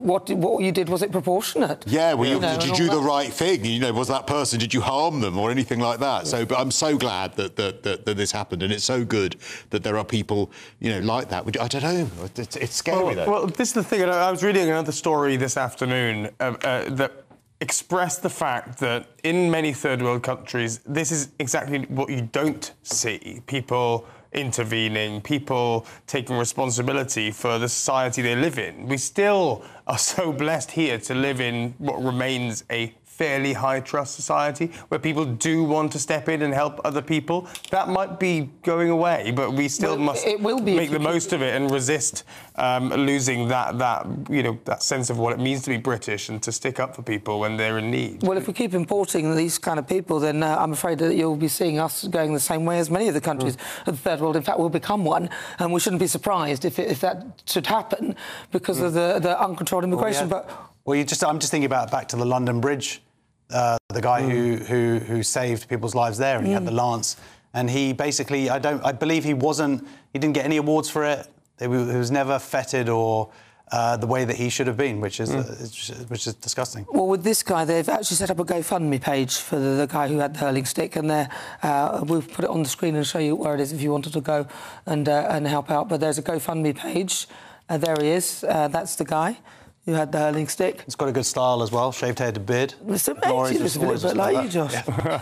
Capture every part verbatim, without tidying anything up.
what what you did, was it proportionate? Yeah, well, you, you know, did you do the right thing? You know, was that person, did you harm them or anything like that? So, but I'm so glad that that, that that this happened, and it's so good that there are people, you know, like that. I don't know, it's, it's scary, well, though. Well, this is the thing. I was reading another story this afternoon uh, uh, that expressed the fact that in many third world countries, this is exactly what you don't see. People intervening, people taking responsibility for the society they live in. We still are so blessed here to live in what remains a fairly high-trust society, where people do want to step in and help other people. That might be going away, but we still well, must it will be make the most of it and resist um, losing that, that, you know, that sense of what it means to be British and to stick up for people when they're in need. Well, if we keep importing these kind of people, then uh, I'm afraid that you'll be seeing us going the same way as many of the countries mm. of the third world. In fact, we'll become one, and we shouldn't be surprised if, it, if that should happen because mm. of the, the uncontrolled immigration. Well, yeah. But well, you just I'm just thinking about back to the London Bridge. Uh, the guy mm. who, who who saved people's lives there, and he mm. had the lance, and he basically, I don't, I believe he wasn't, he didn't get any awards for it. He was never feted or uh, the way that he should have been, which is mm. uh, which is disgusting. Well, with this guy, they've actually set up a GoFundMe page for the, the guy who had the hurling stick, and there uh, we'll put it on the screen and show you where it is if you wanted to go and uh, and help out. But there's a GoFundMe page. Uh, there he is. Uh, that's the guy who had the hurling stick. It's got a good style as well, shaved head, beard. Mister Mate, it's a little bit like you, Josh.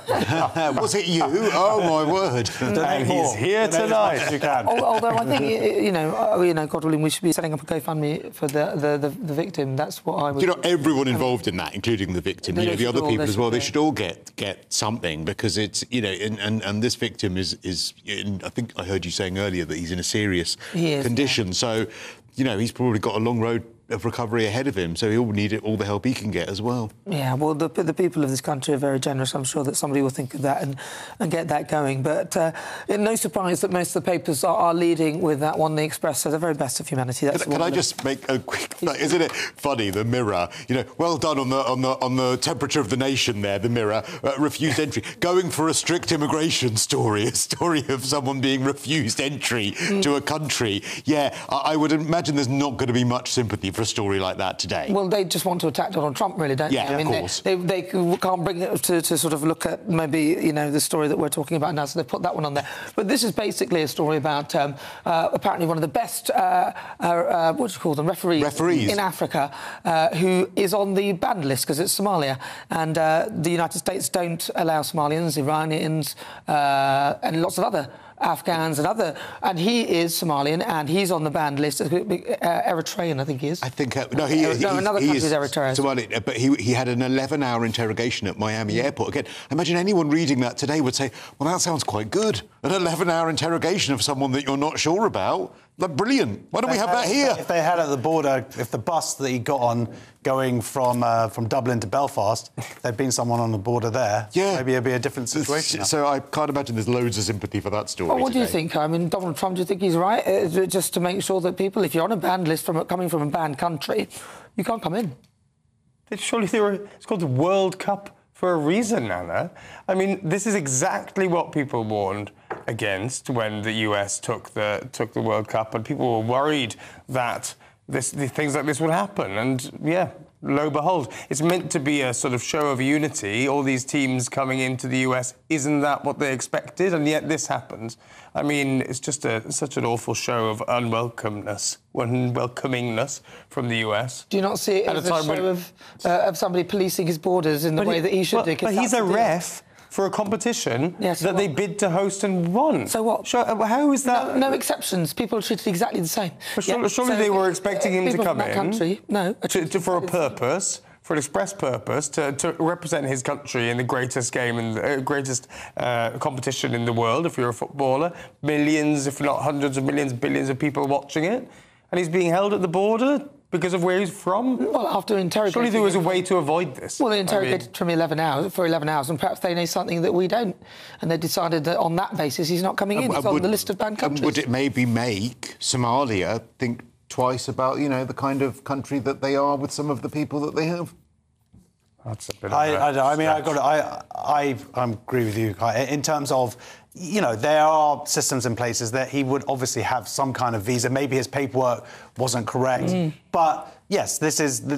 Yeah. Was it you? Oh, my word. And he's here tonight, you can. Although I think, you know, you know, God willing, we should be setting up a GoFundMe for the, the, the, the victim. That's what I would... You know, everyone involved in that, including the victim, They you know, the other all- people they as well, should they be. should all get get something, because it's, you know, and, and, and this victim is, is in, I think I heard you saying earlier that he's in a serious He is, condition. yeah. So, you know, he's probably got a long road of recovery ahead of him, so he'll need it, all the help he can get as well. Yeah, well, the, the people of this country are very generous. I'm sure that somebody will think of that and, and get that going. But uh, no surprise that most of the papers are, are leading with that one, The Express, so the very best of humanity. That's Can, can I just make a quick... Like, isn't it funny, the Mirror? You know, well done on the on the on the temperature of the nation there, the Mirror. Uh, refused entry. Going for a strict immigration story, a story of someone being refused entry mm. to a country. Yeah, I, I would imagine there's not going to be much sympathy for a story like that today. Well, they just want to attack Donald Trump, really, don't yeah, they? I mean, of course. They, they, they can't bring it to, to sort of look at maybe, you know, the story that we're talking about now, so they put that one on there. But this is basically a story about um, uh, apparently one of the best, uh, uh, uh, what do you call them, referees, referees. in Africa, uh, who is on the banned list because it's Somalia. And uh, the United States don't allow Somalians, Iranians, uh, and lots of other Afghans and other, and he is Somalian, and he's on the banned list. Uh, Eritrean, I think he is. I think uh, no, he, uh, he, no, another he country is is Eritrea. Somali, but he he had an eleven hour interrogation at Miami Airport. Again, imagine anyone reading that today would say, "Well, that sounds quite good. An eleven hour interrogation of someone that you're not sure about. Like, brilliant. Why don't we have had, that here?" If they had at the border, if the bus that he got on going from uh, from Dublin to Belfast, if there'd been someone on the border there, yeah. maybe it'd be a different situation. So I can't imagine there's loads of sympathy for that story. Well, what today. do you think? I mean, Donald Trump, do you think he's right? Uh, just to make sure that people, if you're on a banned list from coming from a banned country, you can't come in. Surely they were, it's called the World Cup for a reason, Anna. I mean, this is exactly what people warned against when the U S took the took the World Cup, and people were worried that this the things like this would happen. And yeah, lo and behold, it's meant to be a sort of show of unity. All these teams coming into the U S, isn't that what they expected? And yet this happens. I mean, it's just a, such an awful show of unwelcomeness, unwelcomingness from the U S. Do you not see it At as a a, time show when... of, uh, of somebody policing his borders in the But way he, that he should well, do? 'cause But he's that's a the deal. ref for a competition Yeah, so that they what? bid to host and won. So what? Sure, how is that? No, no exceptions. People are treated exactly the same. But surely, surely they were expecting him to people come from that in country, no, are to, treated to, for a exactly the same. purpose, for an express purpose, to, to represent his country in the greatest game and the uh, greatest uh, competition in the world. If you're a footballer, millions, if not hundreds of millions, billions of people watching it, and he's being held at the border because of where he's from. Well, after interrogating... Surely there was a way to avoid this. Well, they interrogated I mean, from eleven hours, for eleven hours, and perhaps they know something that we don't. And they decided that on that basis he's not coming in. And- He's and on would- the list of banned countries. And would it maybe make Somalia think twice about, you know, the kind of country that they are with some of the people that they have? That's a bit of I, a I, I mean, I stretch. got. I, I, I agree with you I- in terms of, you know, there are systems in places that he would obviously have some kind of visa. Maybe his paperwork wasn't correct, Mm. but yes, this is